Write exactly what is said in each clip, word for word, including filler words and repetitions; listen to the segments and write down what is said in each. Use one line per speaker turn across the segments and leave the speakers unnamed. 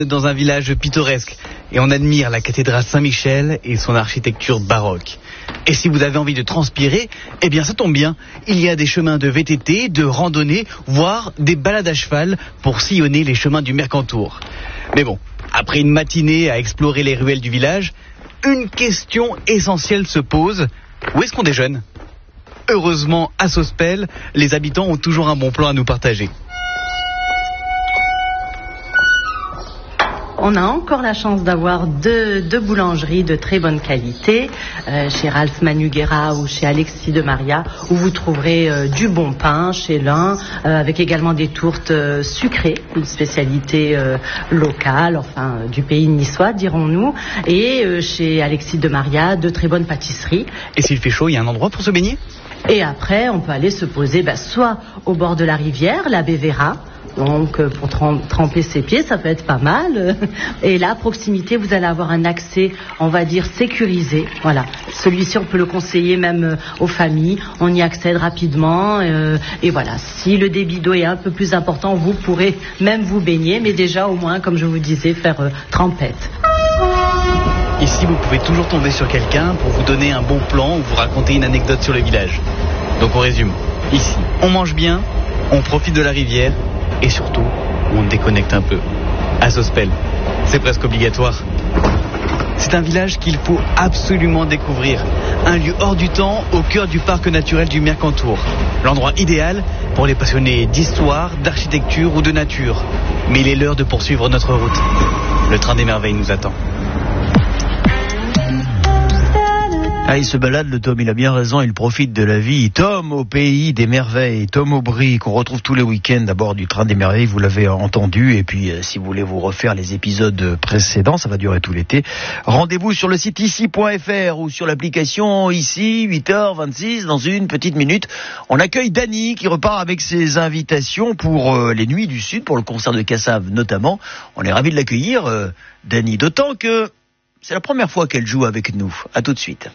Dans un village pittoresque et on admire la cathédrale Saint-Michel et son architecture baroque. Et si vous avez envie de transpirer, eh bien ça tombe bien, il y a des chemins de V T T, de randonnée, voire des balades à cheval pour sillonner les chemins du Mercantour. Mais bon, après une matinée à explorer les ruelles du village, une question essentielle se pose, où est-ce qu'on déjeune ? Heureusement, à Sospel, les habitants ont toujours un bon plan à nous partager.
On a encore la chance d'avoir deux, deux boulangeries de très bonne qualité, euh, chez Ralph Manugera ou chez Alexis de Maria, où vous trouverez euh, du bon pain chez l'un, euh, avec également des tourtes euh, sucrées, une spécialité euh, locale, enfin euh, du pays niçois, dirons-nous, et euh, chez Alexis de Maria, de très bonnes pâtisseries.
Et s'il fait chaud, il y a un endroit pour se baigner ?
Et après, on peut aller se poser bah, soit au bord de la rivière, la Bévéra. Donc pour tremper ses pieds, ça peut être pas mal. Et là, à proximité, vous allez avoir un accès, on va dire, sécurisé. Voilà. Celui-ci, on peut le conseiller même aux familles. On y accède rapidement. Euh, et voilà. Si le débit d'eau est un peu plus important, vous pourrez même vous baigner. Mais déjà, au moins, comme je vous disais, faire euh, trempette.
Ici, vous pouvez toujours tomber sur quelqu'un pour vous donner un bon plan ou vous raconter une anecdote sur le village. Donc on résume. Ici, on mange bien, on profite de la rivière. Et surtout, on déconnecte un peu. À Sospel, c'est presque obligatoire. C'est un village qu'il faut absolument découvrir. Un lieu hors du temps, au cœur du parc naturel du Mercantour. L'endroit idéal pour les passionnés d'histoire, d'architecture ou de nature. Mais il est l'heure de poursuivre notre route. Le train des merveilles nous attend.
Ah, il se balade, le Tom, il a bien raison, il profite de la vie. Tom au pays des merveilles, Tom Aubry, qu'on retrouve tous les week-ends à bord du train des merveilles, vous l'avez entendu. Et puis, euh, si vous voulez vous refaire les épisodes précédents, ça va durer tout l'été. Rendez-vous sur le site ici point f r ou sur l'application Ici, huit heures vingt-six, dans une petite minute. On accueille Dany qui repart avec ses invitations pour euh, les Nuits du Sud, pour le concert de Cassave notamment. On est ravis de l'accueillir, euh, Dany, d'autant que c'est la première fois qu'elle joue avec nous. À tout de suite.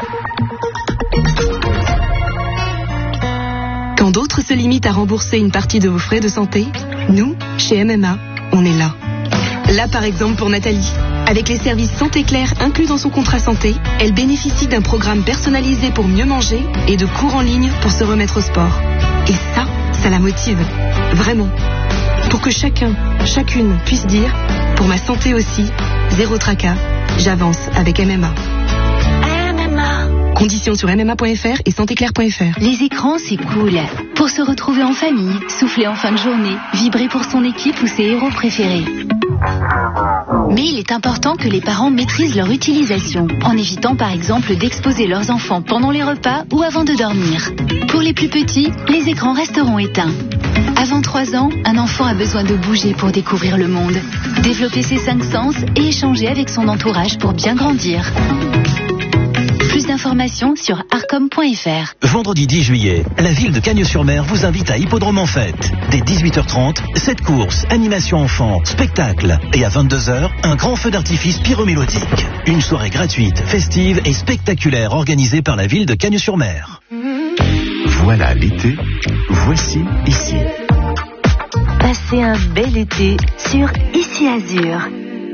Quand d'autres se limitent à rembourser une partie de vos frais de santé, nous, chez M M A, on est là. Là, par exemple, pour Nathalie. Avec les services Santé Claire inclus dans son contrat santé, elle bénéficie d'un programme personnalisé pour mieux manger et de cours en ligne pour se remettre au sport. Et ça, ça la motive. Vraiment. Pour que chacun, chacune puisse dire, pour ma santé aussi, zéro tracas, j'avance avec M M A. M M A. Conditions sur m m a point f r et santé claire point f r.
Les écrans, c'est cool. Pour se retrouver en famille, souffler en fin de journée, vibrer pour son équipe ou ses héros préférés. Mais il est important que les parents maîtrisent leur utilisation, en évitant par exemple d'exposer leurs enfants pendant les repas ou avant de dormir. Pour les plus petits, les écrans resteront éteints. Avant trois ans, un enfant a besoin de bouger pour découvrir le monde, développer ses cinq sens et échanger avec son entourage pour bien grandir. Plus d'informations sur arcom point f r.
Vendredi dix juillet, la ville de Cagnes-sur-Mer vous invite à Hippodrome en Fête. Dès dix-huit heures trente, cette course, animation enfant, spectacle. Et à vingt-deux heures, un grand feu d'artifice pyromélodique. Une soirée gratuite, festive et spectaculaire organisée par la ville de Cagnes-sur-Mer.
Voilà l'été, voici Ici.
Passez un bel été sur Ici Azur.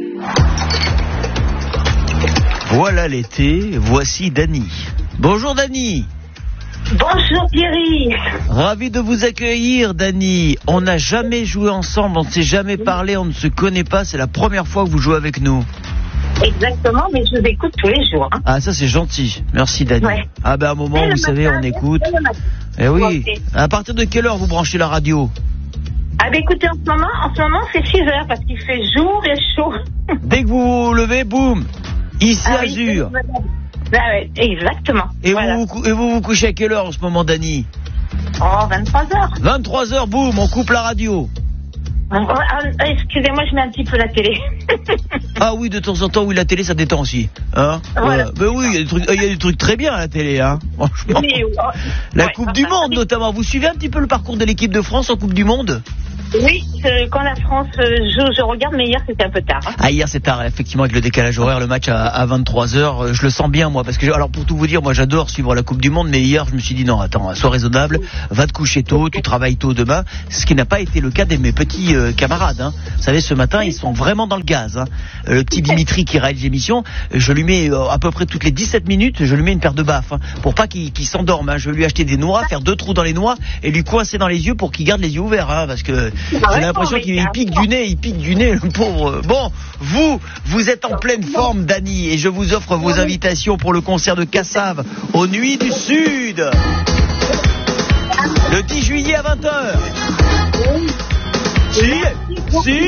Voilà l'été, voici Dany. Bonjour Dany.
Bonjour Thierry.
Ravi de vous accueillir Dany. On n'a jamais joué ensemble, on ne s'est jamais parlé, on ne se connaît pas, c'est la première fois que vous jouez avec nous.
Exactement, mais je vous écoute tous les jours. Hein.
Ah ça c'est gentil, merci Dany. Ouais. Ah ben à un moment, vous matin, savez, on écoute. Eh oui, okay. À partir de quelle heure vous branchez la radio?
Ah ben écoutez, en ce moment, en ce moment c'est six heures parce qu'il fait jour et chaud.
Dès que vous vous levez, boum, Ici ah, Azur. Oui,
ah, ouais, exactement.
Et,
voilà.
vous, et vous vous couchez à quelle heure en ce moment, Dany?
Oh, vingt-trois heures.
vingt-trois heures, boum, on coupe la radio.
Oh, ah, excusez-moi, je mets un petit peu la télé.
Ah oui, de temps en temps, oui, la télé, ça détend aussi. Hein
voilà.
Ouais. Ben oui, il y a des trucs, il y a des trucs très bien à la télé, hein. Franchement.
Oui, oh,
la
ouais,
Coupe
enfin,
du Monde,
oui.
notamment. Vous suivez un petit peu le parcours de l'équipe de France en Coupe du Monde?
Oui, je- quand la France joue, je regarde, mais hier c'était un peu tard. Hein.
Ah, hier c'est tard, effectivement, avec le décalage horaire, le match à, à vingt-trois heures. Je le sens bien, moi, parce que, alors pour tout vous dire, moi j'adore suivre la Coupe du Monde, mais hier je me suis dit non, attends, sois raisonnable, va te coucher tôt, tu travailles tôt demain. Ce qui n'a pas été le cas de mes petits euh, camarades. Hein. Vous savez, ce matin, ils sont vraiment dans le gaz. Hein. Euh, le petit Dimitri qui réalise l'émission, je lui mets euh, à peu près toutes les dix-sept minutes, je lui mets une paire de baffes, hein, pour pas qu'il, qu'il s'endorme. Hein. Je vais lui acheter des noix, faire deux trous dans les noix et lui coincer dans les yeux pour qu'il garde les yeux ouverts, hein, parce que j'ai l'impression qu'il il pique du nez, il pique du nez, le pauvre. Bon, vous, vous êtes en pleine forme, Dany, et je vous offre vos invitations pour le concert de Cassave aux Nuits du Sud, le dix juillet à vingt heures. Si, si.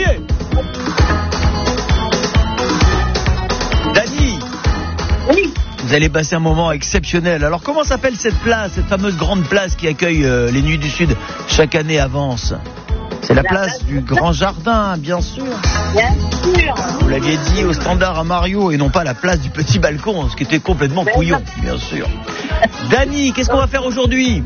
Dany.
Oui.
Vous allez passer un moment exceptionnel. Alors comment s'appelle cette place, cette fameuse grande place qui accueille euh, les Nuits du Sud chaque année à Vence? C'est la, la place, place du Grand Jardin, bien sûr.
Bien sûr.
Vous l'aviez dit au standard à Mario et non pas la place du Petit Balcon, ce qui était complètement ben couillon, bien sûr. Dany, qu'est-ce qu'on va faire aujourd'hui?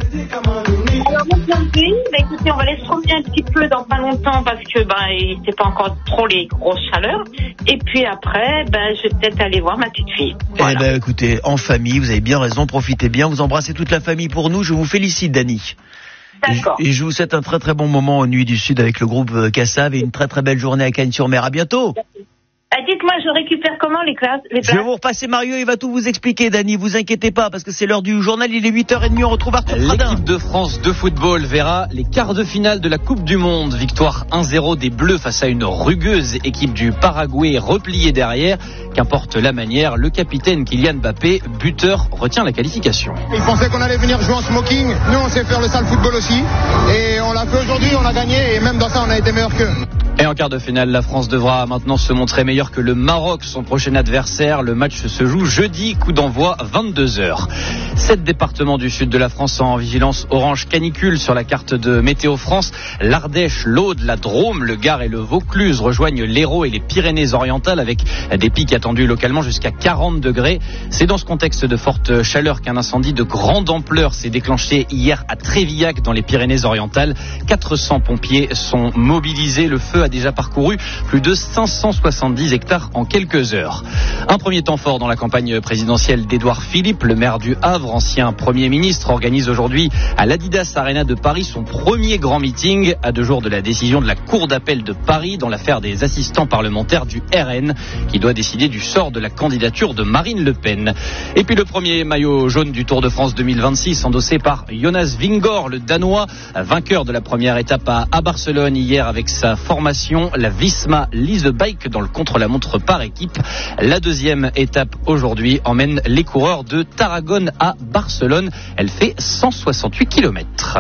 Alors aujourd'hui, bah, écoutez, on va laisser sortir un petit peu dans pas longtemps parce que ben bah, c'est pas encore trop les grosses chaleurs. Et puis après, ben bah, je vais peut-être aller voir ma petite fille. Voilà.
Eh ben écoutez, en famille, vous avez bien raison, profitez bien, vous embrassez toute la famille pour nous. Je vous félicite, Dany.
D'accord.
Et je vous souhaite un très très bon moment aux Nuits du Sud avec le groupe Cassave et une très très belle journée à Cagnes-sur-Mer. À bientôt.
Ah, dites-moi, je récupère comment les classes les
Je vais vous repasser Mario, il va tout vous expliquer, Dany, vous inquiétez pas, parce que c'est l'heure du journal, il est huit heures trente, on retrouve Arthur Pradin.
L'équipe de France de football verra les quarts de finale de la Coupe du Monde. Victoire un zéro des Bleus face à une rugueuse équipe du Paraguay repliée derrière. Qu'importe la manière, le capitaine Kylian Mbappé, buteur, retient la qualification.
Ils pensaient qu'on allait venir jouer en smoking, nous on sait faire le sale football aussi, et on l'a fait aujourd'hui, on a gagné, et même dans ça on a été meilleur qu'eux.
Et en quart de finale, la France devra maintenant se montrer meilleure que le Maroc, son prochain adversaire. Le match se joue jeudi, coup d'envoi vingt-deux heures. Sept départements du sud de la France en vigilance orange canicule sur la carte de Météo France. L'Ardèche, l'Aude, la Drôme, le Gard et le Vaucluse rejoignent l'Hérault et les Pyrénées-Orientales avec des pics attendus localement jusqu'à quarante degrés. C'est dans ce contexte de forte chaleur qu'un incendie de grande ampleur s'est déclenché hier à Trévillac dans les Pyrénées-Orientales. quatre cents pompiers sont mobilisés. Le feu a déjà parcouru plus de cinq cent soixante-dix hectares en quelques heures. Un premier temps fort dans la campagne présidentielle d'Édouard Philippe, le maire du Havre, ancien Premier ministre, organise aujourd'hui à l'Adidas Arena de Paris son premier grand meeting à deux jours de la décision de la Cour d'appel de Paris dans l'affaire des assistants parlementaires du R N qui doit décider du sort de la candidature de Marine Le Pen. Et puis le premier maillot jaune du Tour de France deux mille vingt-six endossé par Jonas Vingegaard, le Danois, vainqueur de la première étape à, à Barcelone hier avec sa formation la Visma Lease Bike dans le contre-la-montre par équipe. La deuxième étape aujourd'hui emmène les coureurs de Tarragone à Barcelone. Elle fait cent soixante-huit kilomètres.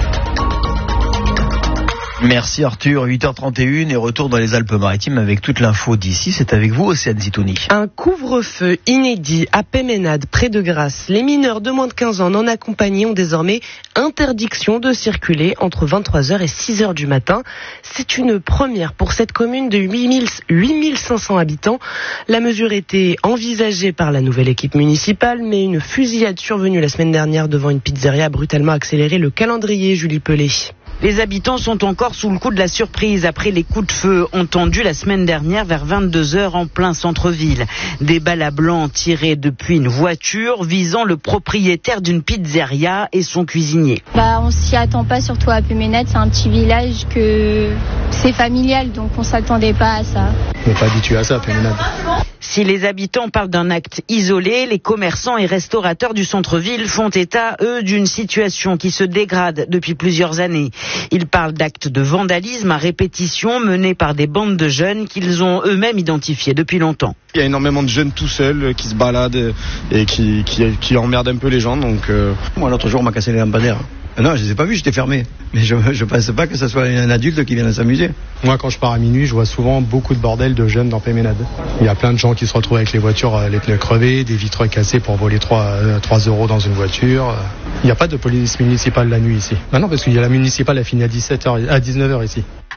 Merci Arthur, huit heures trente et une et retour dans les Alpes-Maritimes avec toute l'info d'ici. C'est avec vous, Océane Zitouni.
Un couvre-feu inédit à Péménade, près de Grasse. Les mineurs de moins de quinze ans non accompagnés ont désormais interdiction de circuler entre vingt-trois heures et six heures du matin. C'est une première pour cette commune de huit mille cinq cents habitants. La mesure était envisagée par la nouvelle équipe municipale, mais une fusillade survenue la semaine dernière devant une pizzeria a brutalement accéléré le calendrier, Julie Pellet.
Les habitants sont encore sous le coup de la surprise après les coups de feu entendus la semaine dernière vers vingt-deux heures en plein centre-ville. Des balles à blanc tirées depuis une voiture visant le propriétaire d'une pizzeria et son cuisinier.
Bah, on s'y attend pas, surtout à Péménade, c'est un petit village que c'est familial, donc on s'attendait pas à ça.
On n'est pas habitué à ça, Péménade.
Si les habitants parlent d'un acte isolé, les commerçants et restaurateurs du centre-ville font état, eux, d'une situation qui se dégrade depuis plusieurs années. Ils parlent d'actes de vandalisme à répétition menés par des bandes de jeunes qu'ils ont eux-mêmes identifiés depuis longtemps.
Il y a énormément de jeunes tout seuls qui se baladent et qui, qui, qui emmerdent un peu les gens. Donc euh...
Moi, l'autre jour, on m'a cassé les lampadaires. Non, je les ai pas vus, j'étais fermé. Mais je ne pense pas que ce soit un adulte qui vienne s'amuser.
Moi, quand je pars à minuit, je vois souvent beaucoup de bordel de jeunes dans Péménade. Il y a plein de gens qui se retrouvent avec les voitures, les pneus crevés, des vitres cassées pour voler trois euros dans une voiture. Il n'y a pas de police municipale la nuit ici. Ah non, parce qu'il y a la municipale, elle finit à dix-sept heures, à dix-neuf heures ici.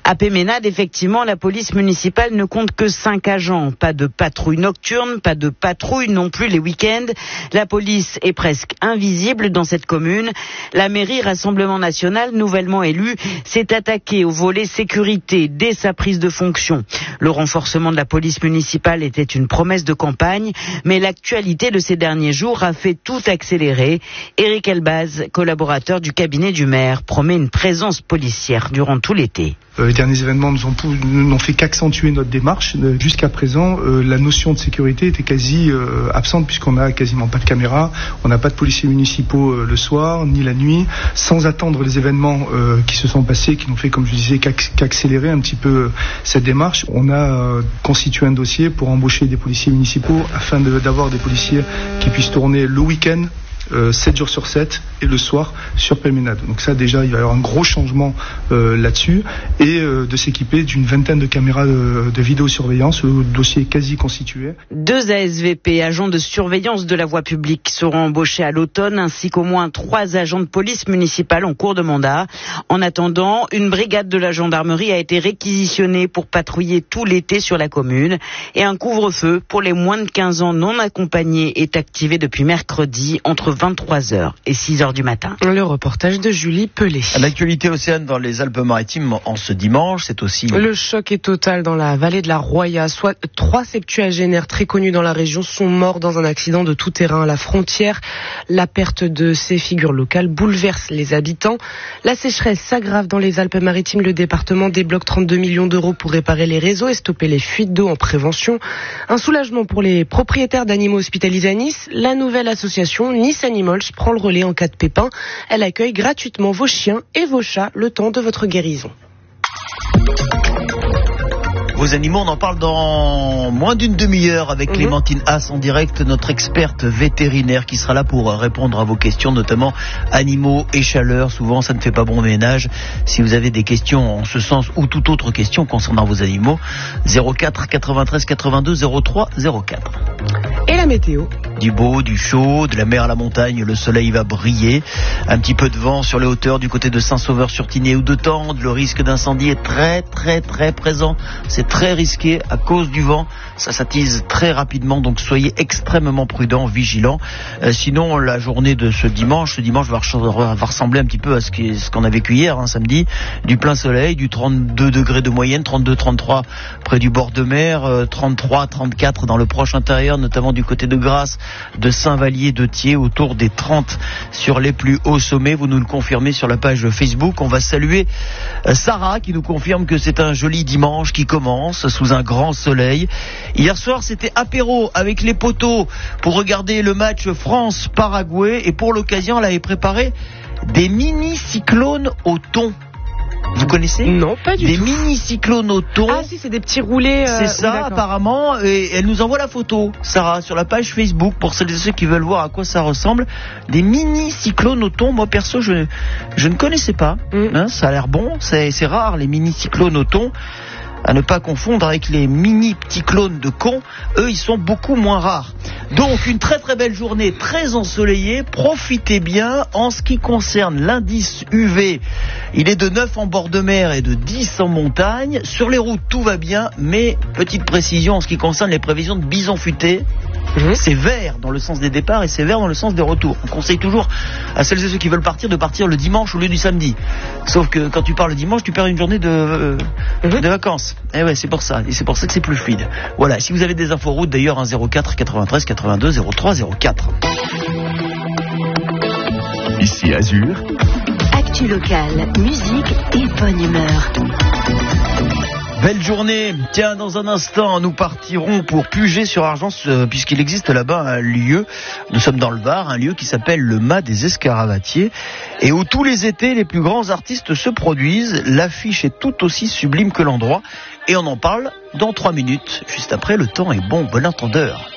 À Péménade, effectivement, la police municipale ne compte que cinq agents. Pas de patrouille nocturne, pas de patrouille non plus les week-ends. La police est presque invisible dans cette commune. La mairie Rassemblement National, nouvellement élue, s'est attaquée au volet sécurité dès sa prise de fonction. Le renforcement de la police municipale était une promesse de campagne, mais l'actualité de ces derniers jours a fait tout accélérer. Éric Elbaz, collaborateur du cabinet du maire, promet une présence policière durant tout l'été.
Euh, les derniers événements nous ont, n'ont fait qu'accentuer notre démarche. Euh, jusqu'à présent, euh, la notion de sécurité était quasi euh, absente puisqu'on n'a quasiment pas de caméras, on n'a pas de policiers municipaux euh, le soir ni la nuit. Sans attendre les événements euh, qui se sont passés, qui n'ont fait, comme je disais, qu'accélérer un petit peu euh, cette démarche, on a euh, constitué un dossier pour embaucher des policiers municipaux afin de, d'avoir des policiers qui puissent tourner le week-end, Euh, sept jours sur sept et le soir sur Péménade. Donc ça déjà il va y avoir un gros changement euh, là-dessus et euh, de s'équiper d'une vingtaine de caméras de, de vidéosurveillance. Le dossier est quasi constitué.
Deux A S V P, agents de surveillance de la voie publique, seront embauchés à l'automne ainsi qu'au moins trois agents de police municipale en cours de mandat. En attendant, une brigade de la gendarmerie a été réquisitionnée pour patrouiller tout l'été sur la commune et un couvre-feu pour les moins de quinze ans non accompagnés est activé depuis mercredi entre vingt-trois heures et six heures du matin.
Le reportage de Julie Pelé.
L'actualité océane dans les Alpes-Maritimes en ce dimanche, c'est aussi...
Le choc est total dans la vallée de la Roya. Soit trois septuagénaires très connus dans la région sont morts dans un accident de tout terrain à la frontière. La perte de ces figures locales bouleverse les habitants. La sécheresse s'aggrave dans les Alpes-Maritimes. Le département débloque trente-deux millions d'euros pour réparer les réseaux et stopper les fuites d'eau en prévention. Un soulagement pour les propriétaires d'animaux hospitalisés à Nice. La nouvelle association Nice Animals prend le relais en cas de pépin. Elle accueille gratuitement vos chiens et vos chats le temps de votre guérison.
Vos animaux, on en parle dans moins d'une demi-heure avec mmh. Clémentine Haas en direct, notre experte vétérinaire qui sera là pour répondre à vos questions, notamment animaux et chaleur. Souvent, ça ne fait pas bon ménage. Si vous avez des questions en ce sens ou toute autre question concernant vos animaux, zéro quatre quatre-vingt-treize quatre-vingt-deux zéro trois zéro quatre.
Et la météo ?
Du beau, du chaud, de la mer à la montagne, le soleil va briller. Un petit peu de vent sur les hauteurs du côté de Saint-Sauveur-sur-Tinée ou de Tende. Le risque d'incendie est très très très présent. C'est très risqué à cause du vent. Ça s'attise très rapidement, donc soyez extrêmement prudents, vigilants. Euh, sinon, la journée de ce dimanche, ce dimanche va, va ressembler un petit peu à ce, qui, ce qu'on a vécu hier, hein, samedi. Du plein soleil, du trente-deux degrés de moyenne, trente-deux trente-trois près du bord de mer, euh, trente-trois trente-quatre dans le proche intérieur, notamment du côté de Grasse, de Saint-Vallier, de Thiers, autour des trente sur les plus hauts sommets. Vous nous le confirmez sur la page Facebook. On va saluer euh, Sarah qui nous confirme que c'est un joli dimanche qui commence sous un grand soleil. Hier soir, c'était apéro avec les potos pour regarder le match France-Paraguay et pour l'occasion, elle avait préparé des mini-cyclones au thon. Vous connaissez ?
Non, pas du
des
tout.
Des mini-cyclones au thon.
Ah si, c'est des petits roulés. Euh...
C'est ça, oui, apparemment. Et elle nous envoie la photo, Sarah, sur la page Facebook, pour celles et ceux qui veulent voir à quoi ça ressemble. Des mini-cyclones au thon. Moi, perso, je, je ne connaissais pas. Mm. Hein, ça a l'air bon. C'est, c'est rare, les mini-cyclones au thon. À ne pas confondre avec les mini petits clones de cons. Eux, ils sont beaucoup moins rares. Donc, une très très belle journée, très ensoleillée. Profitez bien. En ce qui concerne l'indice U V, il est de neuf en bord de mer et de dix en montagne. Sur les routes, tout va bien. Mais, petite précision en ce qui concerne les prévisions de bison futé. Mmh. C'est vert dans le sens des départs et c'est vert dans le sens des retours. On conseille toujours à celles et ceux qui veulent partir de partir le dimanche au lieu du samedi. Sauf que quand tu pars le dimanche, tu perds une journée de, euh, mmh. de vacances. Et ouais, c'est pour ça. Et c'est pour ça que c'est plus fluide. Voilà. Si vous avez des infos routes, d'ailleurs, un zéro quatre quatre-vingt-treize quatre-vingt-deux zéro trois zéro quatre.
Ici Azur.
Actu locale, musique et bonne humeur.
Belle journée. Tiens, dans un instant, nous partirons pour Puget-sur-Argence, euh, puisqu'il existe là-bas un lieu, nous sommes dans le Var, un lieu qui s'appelle le Mât des Escaravatiers, et où tous les étés, les plus grands artistes se produisent. L'affiche est tout aussi sublime que l'endroit, et on en parle dans trois minutes. Juste après, le temps est bon, bon entendeur.